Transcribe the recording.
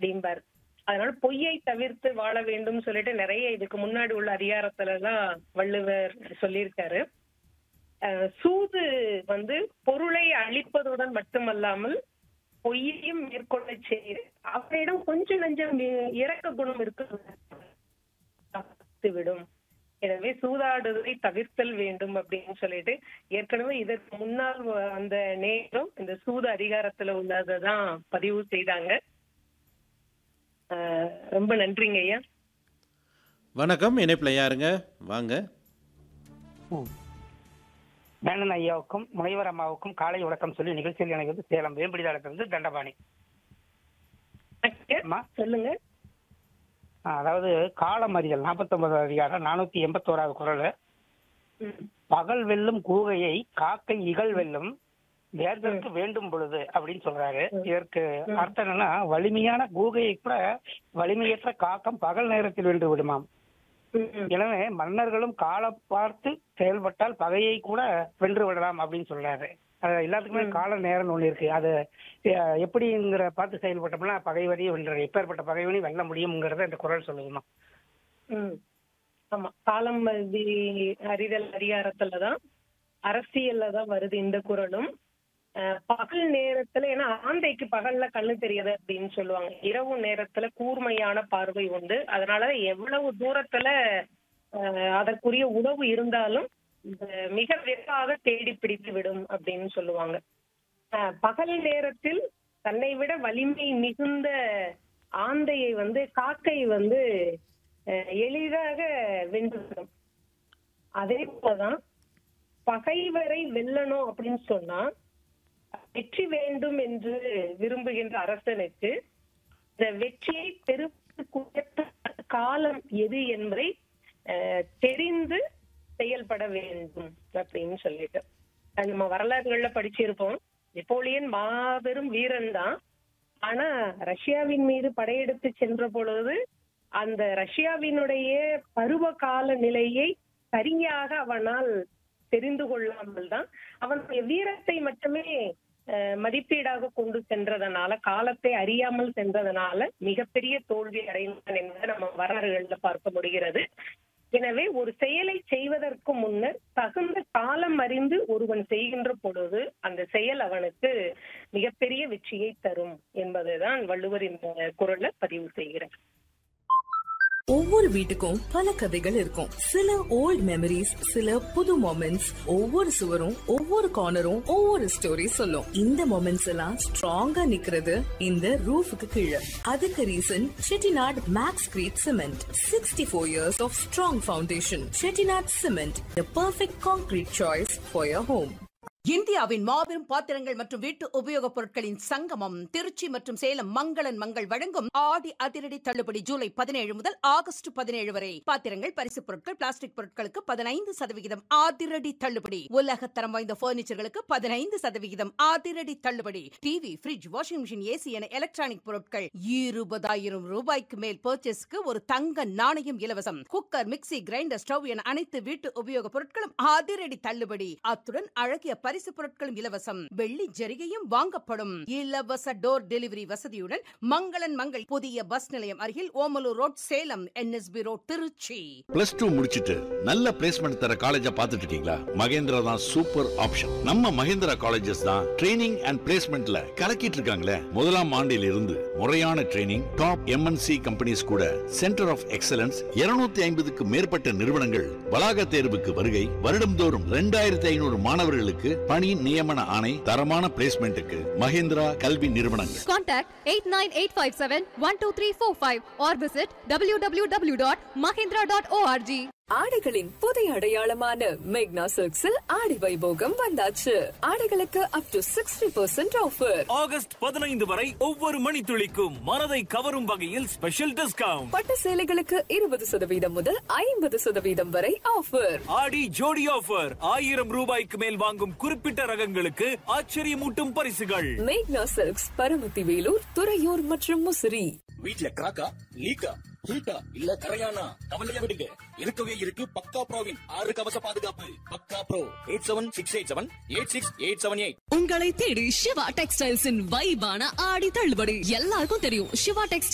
அப்படிம்பார். அதனால பொய்யை தவிர்த்து வாழ வேண்டும் சொல்லிட்டு நிறைய இதுக்கு முன்னாடி உள்ள அதிகாரத்துல எல்லாம் வள்ளுவர் சொல்லியிருக்காரு. சூது பொருளை அழிப்பதுடன் மட்டுமல்லாமல் பொய்யையும் மேற்கொள்ள செய்து அவரிடம் கொஞ்சம் நஞ்சம் இரக்க குணம் இருக்கு விடும். எனவே சூதாடுவதை தவிர்த்தல் வேண்டும் அப்படின்னு சொல்லிட்டு ஏற்கனவே இதற்கு முன்னால் அந்த நேரம் இந்த சூது அதிகாரத்துல உள்ளதான் பதிவு செய்தாங்க. ரொம்ப நன்றிங்க ஐயா. வணக்கம், இணைப்புல யாருங்க? வாங்க. மேனன் ஐயாவுக்கும் முனைவர் அம்மாவுக்கும் காலை வணக்கம் சொல்லி நிகழ்ச்சியில் இணைவது சேலம் வேம்பிடிதாளத்திலிருந்து தண்டபாணி. சொல்லுங்க. அதாவது காலம் அறிதல் 49 அதிகாரம் 481வது குறள், பகல் வெல்லும் கூகையை காக்கை இகழ் வெல்லும் வேர்தற்கு வேண்டும் பொழுது அப்படின்னு சொல்றாரு. இதற்கு அர்த்தம் என்னன்னா, வலிமையான கூகையை கூட வலிமையற்ற காக்கம் பகல் நேரத்தில் வென்று விடுமாம். எனவே மன்னர்களும் காலம் பார்த்து செயல்பட்டால் பகையை கூட வென்று விடலாம் அப்படின்னு சொல்றாரு. எல்லாத்துக்குமே கால நேரம் ஒண்ணு இருக்கு. அது எப்படிங்கிற பார்த்து செயல்பட்டோம்னா பகைவரையும் வென்ற எப்பேற்பட்ட பகைவனையும் வெல்ல முடியும்ங்கிறத இந்த குறள் சொல்லுதுமா. ஆமா, காலம் அறிதல் அதிகாரத்துலதான் அரசியல்ல தான் வருது இந்த குறளும். பகல் நேரத்துல, ஏன்னா ஆந்தைக்கு பகல்ல கண்ணு தெரியாது அப்படின்னு சொல்லுவாங்க, இரவு நேரத்துல கூர்மையான பார்வை உண்டு. அதனால எவ்வளவு தூரத்துல அதற்குரிய உணவு இருந்தாலும் மிக விரைவாக தேடி பிடித்து விடும் அப்படின்னு சொல்லுவாங்க. பகல் நேரத்தில் தன்னை விட வலிமை மிகுந்த ஆந்தையை காக்கை எளிதாக வென்றுவிடும். அதே போலதான் பகைவரை வெல்லணும் அப்படின்னு சொன்னா வெற்றி வேண்டும் என்று விரும்புகின்ற அரசனுக்கு இந்த வெற்றியை பெறுவதற்குரிய காலம் எது என்பதை தெரிந்து செயல்பட வேண்டும் அப்படின்னு சொல்லிட்டு நம்ம வரலாறுகள்ல படிச்சிருப்போம். நெப்போலியன் மாபெரும் வீரன் தான். ஆனா ரஷ்யாவின் மீது படையெடுத்து சென்ற பொழுது அந்த ரஷ்யாவினுடைய பருவ கால நிலையை சரியாக அவனால் தெரிந்து கொள்ளாமல் தான் அவனுடைய வீரத்தை மட்டுமே மதிப்பீடாக கொண்டு சென்றதனால, காலத்தை அறியாமல் சென்றதனால மிகப்பெரிய தோல்வி அடைந்தான் என்பதை நம்ம வரலாறுகள்ல பார்க்க முடிகிறது. எனவே ஒரு செயலை செய்வதற்கு முன்னர் தகுந்த காலம் அறிந்து ஒருவன் செய்கின்ற பொழுது அந்த செயல் அவனுக்கு மிகப்பெரிய வெற்றியை தரும் என்பதுதான் வள்ளுவர் இந்த குறளை பதிவு செய்கிறார். ஒவ்வொரு வீட்டுக்கும் பல கதைகள் இருக்கும். சில ஓல்ட் மெமரிஸ், சில புது மொமெண்ட்ஸ். ஒவ்வொரு சுவரும் ஒவ்வொரு கார்னரும் ஒவ்வொரு ஸ்டோரி சொல்லும். இந்த மொமெண்ட்ஸ் எல்லாம் ஸ்ட்ராங்கா நிக்கிறது இந்த ரூஃபுக்கு கீழே. அதுக்கு reason Chettinad maths greet cement. 64 years of strong foundation. Chettinad cement, the perfect concrete choice for your home. இந்தியாவின் மாபெரும் பாத்திரங்கள் மற்றும் வீட்டு உபயோகப் பொருட்களின் சங்கமம் திருச்சி மற்றும் சேலம் மங்களன் மங்கள் வழங்கும் ஆடி அதிரடி தள்ளுபடி ஜூலை 17 முதல் ஆகஸ்ட் 17 வரை. பாத்திரங்கள், பரிசுப் பொருட்கள், பிளாஸ்டிக் பொருட்களுக்கு 15% அதிரடி தள்ளுபடி. உலகத்தரம் வாய்ந்த பர்னிச்சர்களுக்கு 15% அதிரடி தள்ளுபடி. TV, fridge, washing machine, AC என எலக்ட்ரானிக் பொருட்கள் 20,000 ரூபாய்க்கு மேல் பர்ச்சேஸ்க்கு ஒரு தங்க நாணயம் இலவசம். குக்கர், மிக்சி, கிரைண்டர், ஸ்டவ் என அனைத்து வீட்டு உபயோகப் பொருட்களும் அதிரடி தள்ளுபடி. அத்துடன் அழகிய பரிசு பொருட்களும் இலவசம். வெள்ளி ஜரிகையும் வாங்கப்படும். இலவச டோர் டெலிவரி வசதியுடன் மங்களன் மங்கள் புதிய பஸ் நிலையம் அருகில் Omalur road, Salem. NSB road, Trichy. +2 முடிச்சிட்டு நல்ல பிளேஸ்மெண்ட் தர காலேஜா பாத்துட்டு இருக்கீங்களா? மகேந்திரா தான் சூப்பர் ஆப்ஷன். நம்ம மகேந்திரா காலேஜஸ் தான் ட்ரைனிங் அண்ட் பிளேஸ்மெண்ட்ல கலக்கிட்டு இருக்காங்களே. முதலாம் ஆண்டில் இருந்து முறையான ட்ரைனிங், டாப் MNC கம்பெனிஸ் கூட சென்டர் ஆஃப் எக்ஸலன்ஸ் 250க்கு மேற்பட்ட நிறுவனங்கள் வளாக தேர்வுக்கு வருகை. வருடம்தோறும் 2500 மாணவர்களுக்கு பணி நியமன ஆணை. தரமான பிளேஸ்மெண்ட்டுக்கு மகேந்திரா கல்வி நிறுவனங்கள். Contact 8985712345 or visit www.mahindra.org. ஆடைகளின் புதிய அடையாளமான மேக்னா சில்க்ஸில் ஆடி வைபோகம் வந்தாச்சு. ஆடைகளுக்கு அப் டு 60% ஆஃபர். ஆகஸ்ட் 15 வரை ஒவ்வொரு மணித்துளிக்கும் மனதை கவரும் வகையில் ஸ்பெஷல் டிஸ்கவுண்ட். பட்டு சேலைகளுக்கு 20% முதல் 50% வரை ஆஃபர். ஆடி ஜோடி ஆஃபர். 1000 ரூபாய்க்கு மேல் வாங்கும் குறிப்பிட்ட ரகங்களுக்கு ஆச்சரியமூட்டும் பரிசுகள். மேக்னா சில்க்ஸ், பரமத்தி வேலூர், துறையூர் மற்றும் முசிறி. வீட்ல கிராக்கா, லீக்கா, ஹீட்டா இல்ல கரையானா? கவலையா விடுங்க. இருக்கவே இருக்கு பக்கா ப்ரோவின் 6 கவச பாதுகாப்பு. பக்கா ப்ரோ 8768786878. உங்களை தேடி சிவா டெக்ஸ்டைல்ஸின் வைபான ஆடி தள்ளுபடி. எல்லாருக்கும் தெரியும் சிவா டெக்ஸ்டைல்ஸ்